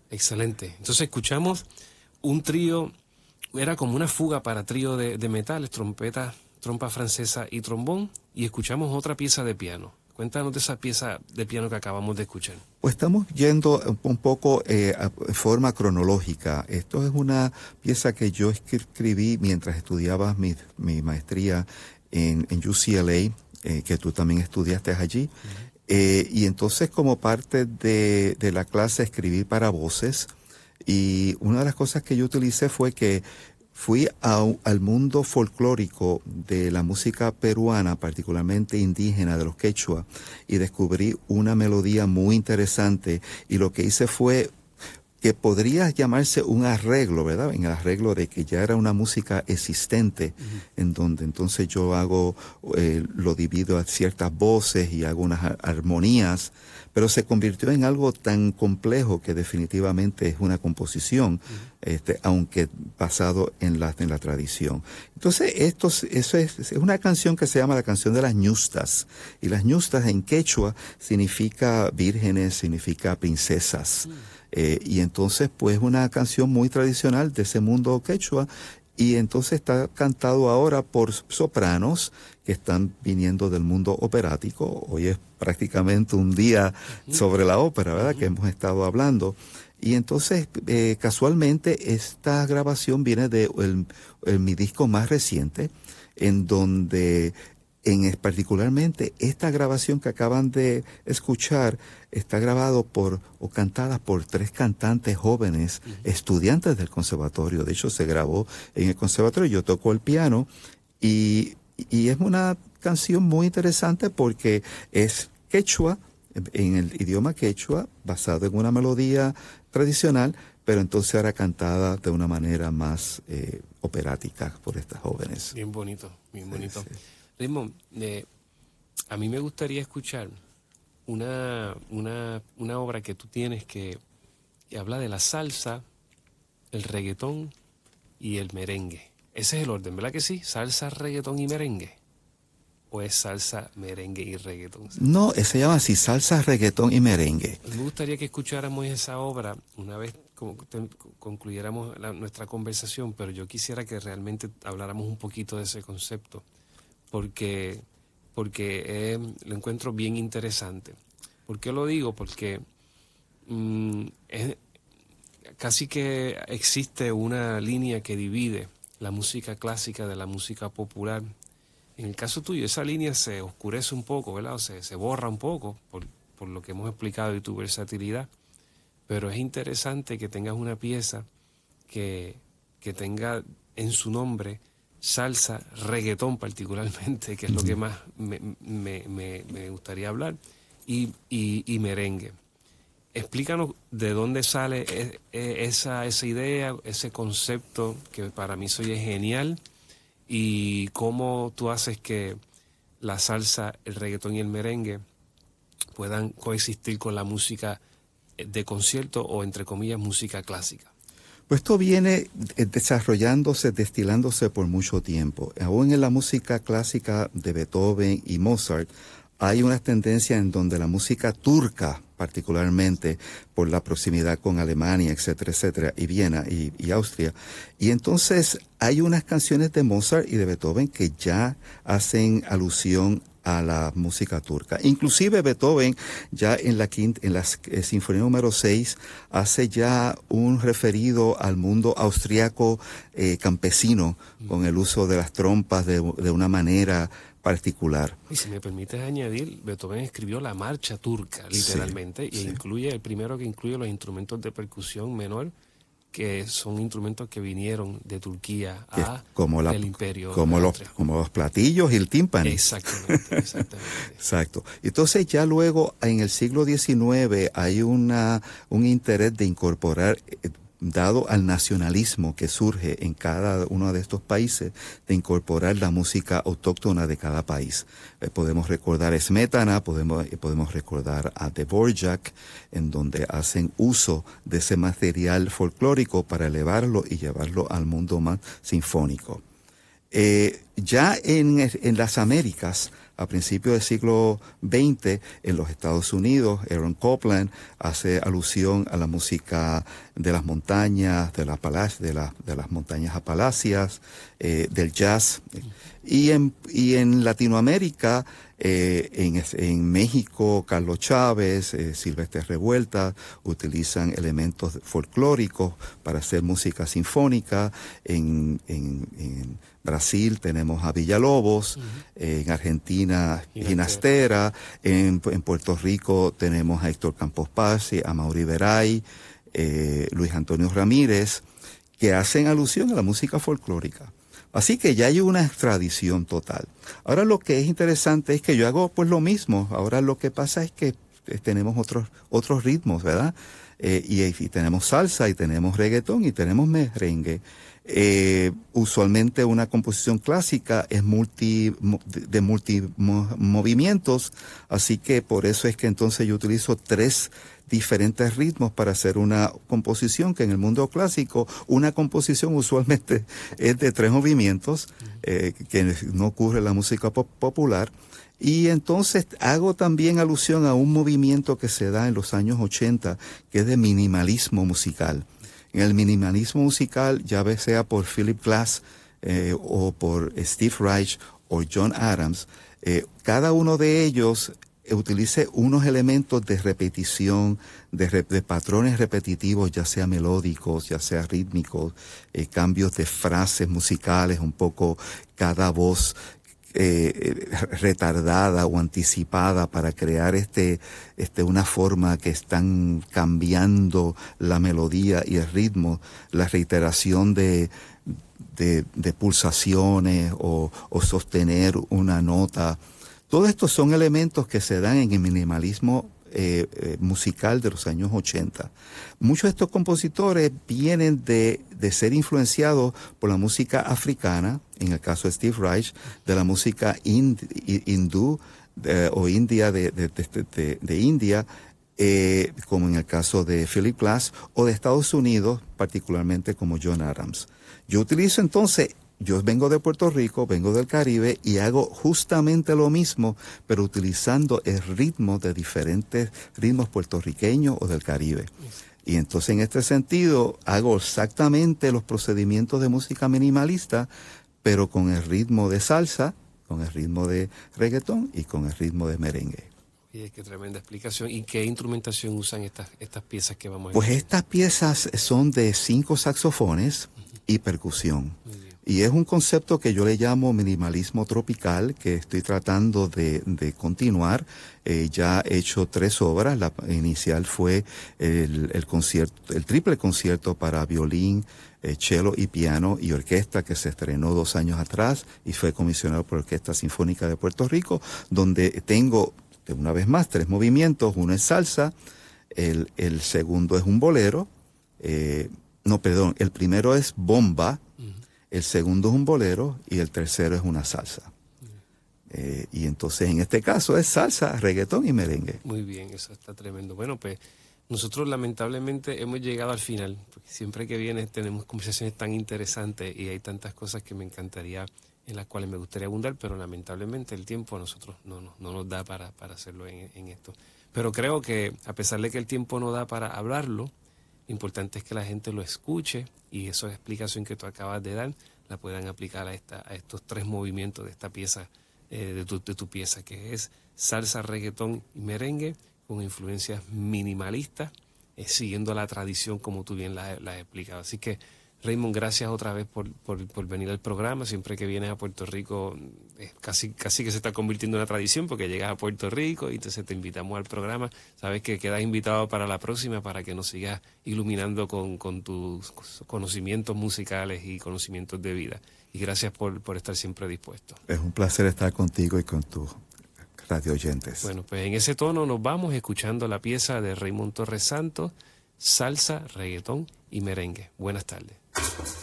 Excelente. Entonces escuchamos un trío, era como una fuga para trío de metales, trompeta, trompa francesa y trombón, y escuchamos otra pieza de piano. Cuéntanos de esa pieza de piano que acabamos de escuchar. Pues estamos yendo un poco a forma cronológica. Esto es una pieza que yo escribí mientras estudiaba mi maestría en UCLA, que tú también estudiaste allí. Y entonces, como parte de la clase escribir para voces, y una de las cosas que yo utilicé fue que fui al mundo folclórico de la música peruana, particularmente indígena, de los quechua, y descubrí una melodía muy interesante, y lo que hice fue que podría llamarse un arreglo, ¿verdad? En el arreglo de que ya era una música existente, en donde entonces yo lo divido a ciertas voces y hago unas armonías, pero se convirtió en algo tan complejo que definitivamente es una composición, aunque basado en la tradición. Entonces, eso es una canción que se llama la canción de las ñustas, y las ñustas en quechua significa vírgenes, significa princesas. Y entonces, pues, una canción muy tradicional de ese mundo quechua, y entonces está cantado ahora por sopranos que están viniendo del mundo operático. Hoy es prácticamente un día sobre la ópera, ¿verdad?, que hemos estado hablando. Y entonces, casualmente, esta grabación viene de mi disco más reciente, en donde particularmente esta grabación que acaban de escuchar está grabado o cantada por 3 cantantes jóvenes, estudiantes del conservatorio. De hecho, se grabó en el conservatorio. Yo toco el piano y es una canción muy interesante porque es quechua, en el idioma quechua, basado en una melodía tradicional, pero entonces ahora cantada de una manera más operática por estas jóvenes. Bien bonito, bien bonito. Sí. Raymond, a mí me gustaría escuchar una obra que tú tienes que habla de la salsa, el reggaetón y el merengue. Ese es el orden, ¿verdad que sí? ¿Salsa, reggaetón y merengue? ¿O es salsa, merengue y reggaetón? No, se llama así, salsa, reggaetón y merengue. Me gustaría que escucháramos esa obra una vez concluyéramos nuestra conversación, pero yo quisiera que realmente habláramos un poquito de ese concepto, porque lo encuentro bien interesante. ¿Por qué lo digo? Porque casi que existe una línea que divide la música clásica de la música popular. En el caso tuyo, esa línea se oscurece un poco, ¿verdad? O se borra un poco por lo que hemos explicado y tu versatilidad. Pero es interesante que tengas una pieza que tenga en su nombre salsa, reggaetón particularmente, que es lo que más me gustaría hablar, y merengue. Explícanos de dónde sale esa idea, ese concepto que para mí soy genial, y cómo tú haces que la salsa, el reggaetón y el merengue puedan coexistir con la música de concierto o, entre comillas, música clásica. Pues esto viene desarrollándose, destilándose por mucho tiempo. Aún en la música clásica de Beethoven y Mozart hay una tendencia en donde la música turca, particularmente por la proximidad con Alemania, etcétera, etcétera, y Viena y Austria. Y entonces hay unas canciones de Mozart y de Beethoven que ya hacen alusión a la música turca. Inclusive Beethoven ya en la sinfonía número 6 hace ya un referido al mundo austriaco campesino, con el uso de las trompas de una manera particular. Y si me permites añadir, Beethoven escribió la marcha turca, literalmente, y incluye el primero que incluye los instrumentos de percusión menor, que son instrumentos que vinieron de Turquía el imperio. Como los platillos y el tímpano. Exactamente. Exacto. Entonces ya luego en el siglo XIX hay un interés de incorporar, dado al nacionalismo que surge en cada uno de estos países, de incorporar la música autóctona de cada país. Podemos recordar a Smetana, podemos recordar a Dvorak, en donde hacen uso de ese material folclórico para elevarlo y llevarlo al mundo más sinfónico. Ya en las Américas a principios del siglo XX en los Estados Unidos. Aaron Copland hace alusión a la música de las montañas, de las montañas apalacias, del jazz. Y en Latinoamérica, en México, Carlos Chávez, Silvestre Revuelta utilizan elementos folclóricos para hacer música sinfónica. En Brasil tenemos a Villalobos, en Argentina Ginastera, en Puerto Rico tenemos a Héctor Campos Paz, a Mauri Veray, Luis Antonio Ramírez, que hacen alusión a la música folclórica. Así que ya hay una tradición total. Ahora lo que es interesante es que yo hago pues lo mismo. Ahora lo que pasa es que tenemos otros ritmos, ¿verdad? Y tenemos salsa, y tenemos reggaetón, y tenemos merengue. Usualmente una composición clásica es de multimovimientos, así que por eso es que entonces yo utilizo 3 diferentes ritmos para hacer una composición, que en el mundo clásico una composición usualmente es de 3 movimientos, que no ocurre en la música popular. Y entonces hago también alusión a un movimiento que se da en los años 80, que es de minimalismo musical. En el minimalismo musical, ya sea por Philip Glass o por Steve Reich o John Adams, cada uno de ellos utilice unos elementos de repetición, de patrones repetitivos, ya sea melódicos, ya sea rítmicos, cambios de frases musicales, un poco cada voz retardada o anticipada para crear una forma que están cambiando la melodía y el ritmo, la reiteración de pulsaciones o sostener una nota. Todos estos son elementos que se dan en el minimalismo musical de los años 80. Muchos de estos compositores vienen de ser influenciados por la música africana, en el caso de Steve Reich, de la música hindú o india de India, como en el caso de Philip Glass, o de Estados Unidos, particularmente como John Adams. Yo utilizo entonces... Yo vengo de Puerto Rico, vengo del Caribe y hago justamente lo mismo, pero utilizando el ritmo de diferentes ritmos puertorriqueños o del Caribe. Y entonces en este sentido hago exactamente los procedimientos de música minimalista, pero con el ritmo de salsa, con el ritmo de reggaetón y con el ritmo de merengue. Oye, qué tremenda explicación. ¿Y qué instrumentación usan estas piezas que vamos a Pues escuchar? estas piezas son de 5 saxofones y percusión. Y es un concepto que yo le llamo minimalismo tropical, que estoy tratando de continuar. Ya he hecho 3 obras. La inicial fue el triple concierto para violín, cello y piano y orquesta, que se estrenó 2 años atrás y fue comisionado por la Orquesta Sinfónica de Puerto Rico, donde tengo, una vez más, 3 movimientos. Uno es salsa, el segundo es un bolero, el primero es bomba, el segundo es un bolero y el tercero es una salsa. Y entonces en este caso es salsa, reggaetón y merengue. Muy bien, eso está tremendo. Bueno, pues nosotros lamentablemente hemos llegado al final, porque siempre que vienes tenemos conversaciones tan interesantes y hay tantas cosas que me encantaría, en las cuales me gustaría abundar, pero lamentablemente el tiempo a nosotros no nos da para hacerlo en esto. Pero creo que a pesar de que el tiempo no da para hablarlo, lo importante es que la gente lo escuche y esa explicación que tú acabas de dar la puedan aplicar a estos 3 movimientos de esta pieza, de tu pieza, que es salsa, reggaetón y merengue, con influencias minimalistas, siguiendo la tradición como tú bien la has explicado. Así que, Raymond, gracias otra vez por venir al programa. Siempre que vienes a Puerto Rico, casi que se está convirtiendo en una tradición, porque llegas a Puerto Rico y entonces te invitamos al programa. Sabes que quedas invitado para la próxima, para que nos sigas iluminando con tus conocimientos musicales y conocimientos de vida. Y gracias por estar siempre dispuesto. Es un placer estar contigo y con tus radio oyentes. Bueno, pues en ese tono nos vamos escuchando la pieza de Raymond Torres Santos, salsa, reggaetón y merengue. Buenas tardes.